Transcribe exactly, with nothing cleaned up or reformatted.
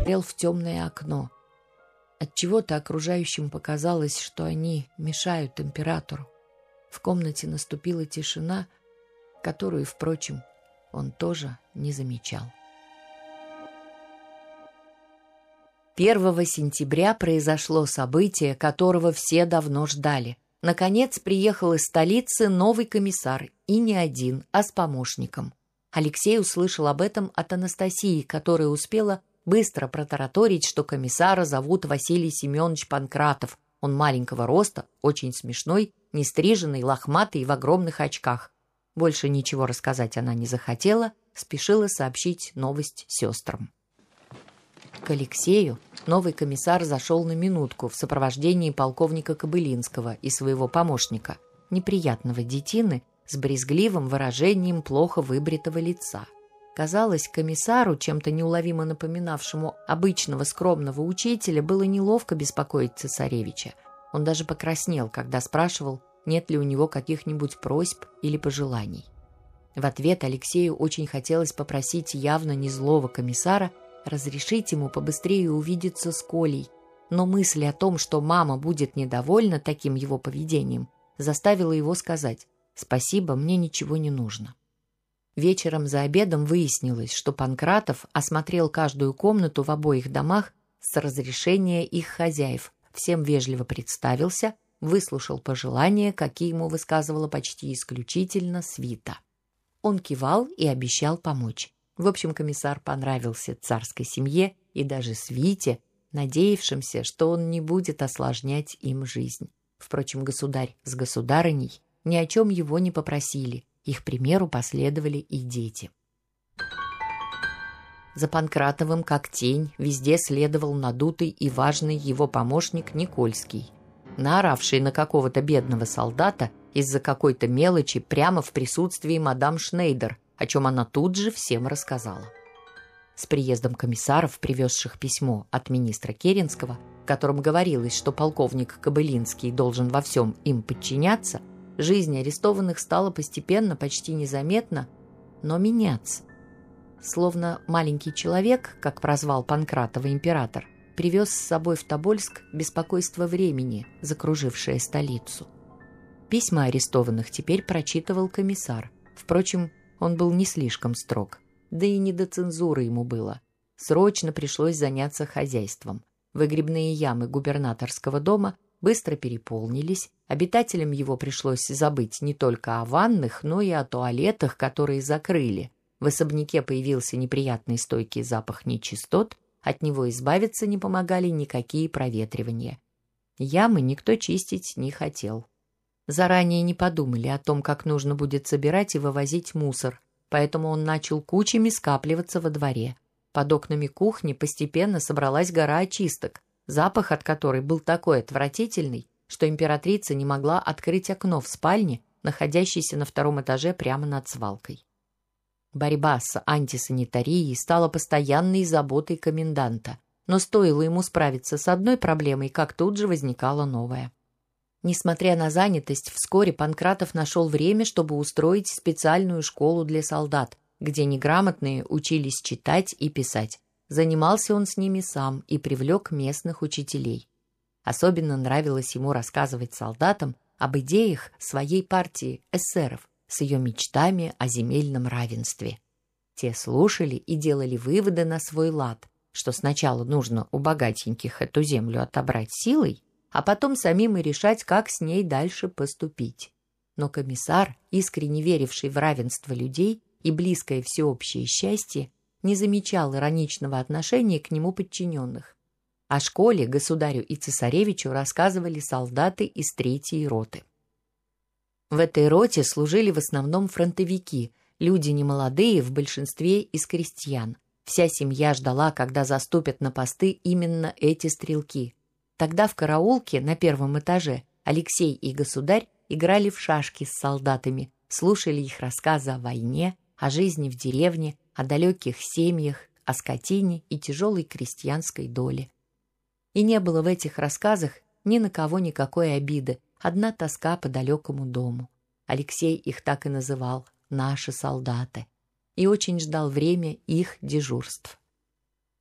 смотрел в темное окно. Отчего-то окружающим показалось, что они мешают императору. В комнате наступила тишина, которую, впрочем, он тоже не замечал. первого сентября произошло событие, которого все давно ждали. Наконец приехал из столицы новый комиссар, и не один, а с помощником. Алексей услышал об этом от Анастасии, которая успела быстро протараторить, что комиссара зовут Василий Семенович Панкратов. Он маленького роста, очень смешной, нестриженный, лохматый и в огромных очках. Больше ничего рассказать она не захотела, спешила сообщить новость сестрам. К Алексею новый комиссар зашел на минутку в сопровождении полковника Кобылинского и своего помощника, неприятного детины с брезгливым выражением плохо выбритого лица. Казалось, комиссару, чем-то неуловимо напоминавшему обычного скромного учителя, было неловко беспокоить цесаревича. Он даже покраснел, когда спрашивал, нет ли у него каких-нибудь просьб или пожеланий. В ответ Алексею очень хотелось попросить явно не злого комиссара разрешить ему побыстрее увидеться с Колей, но мысль о том, что мама будет недовольна таким его поведением, заставила его сказать «Спасибо, мне ничего не нужно». Вечером за обедом выяснилось, что Панкратов осмотрел каждую комнату в обоих домах с разрешения их хозяев, всем вежливо представился, выслушал пожелания, какие ему высказывала почти исключительно свита. Он кивал и обещал помочь. В общем, комиссар понравился царской семье и даже свите, надеявшимся, что он не будет осложнять им жизнь. Впрочем, государь с государыней ни о чем его не попросили, их примеру последовали и дети. За Панкратовым, как тень, везде следовал надутый и важный его помощник Никольский, наоравший на какого-то бедного солдата из-за какой-то мелочи прямо в присутствии мадам Шнейдер, о чем она тут же всем рассказала. С приездом комиссаров, привезших письмо от министра Керенского, в котором говорилось, что полковник Кобылинский должен во всем им подчиняться, жизнь арестованных стала постепенно, почти незаметно, но меняться. Словно маленький человек, как прозвал Панкратова император, привез с собой в Тобольск беспокойство времени, закружившее столицу. Письма арестованных теперь прочитывал комиссар. Впрочем, он был не слишком строг, да и не до цензуры ему было. Срочно пришлось заняться хозяйством. Выгребные ямы губернаторского дома быстро переполнились, обитателям его пришлось забыть не только о ванных, но и о туалетах, которые закрыли. В особняке появился неприятный стойкий запах нечистот, от него избавиться не помогали никакие проветривания. Ямы никто чистить не хотел. Заранее не подумали о том, как нужно будет собирать и вывозить мусор, поэтому он начал кучами скапливаться во дворе. Под окнами кухни постепенно собралась гора очисток, запах от которой был такой отвратительный, что императрица не могла открыть окно в спальне, находящейся на втором этаже прямо над свалкой. Борьба с антисанитарией стала постоянной заботой коменданта, но стоило ему справиться с одной проблемой, как тут же возникала новая. Несмотря на занятость, вскоре Панкратов нашел время, чтобы устроить специальную школу для солдат, где неграмотные учились читать и писать. Занимался он с ними сам и привлек местных учителей. Особенно нравилось ему рассказывать солдатам об идеях своей партии эсеров с ее мечтами о земельном равенстве. Те слушали и делали выводы на свой лад, что сначала нужно у богатеньких эту землю отобрать силой, а потом самим и решать, как с ней дальше поступить. Но комиссар, искренне веривший в равенство людей и близкое всеобщее счастье, не замечал ироничного отношения к нему подчиненных. О школе государю и цесаревичу рассказывали солдаты из третьей роты. В этой роте служили в основном фронтовики, люди немолодые, в большинстве из крестьян. Вся семья ждала, когда заступят на посты именно эти стрелки. Тогда в караулке на первом этаже Алексей и государь играли в шашки с солдатами, слушали их рассказы о войне, о жизни в деревне, о далеких семьях, о скотине и тяжелой крестьянской доле. И не было в этих рассказах ни на кого никакой обиды, одна тоска по далекому дому. Алексей их так и называл «наши солдаты» и очень ждал время их дежурств.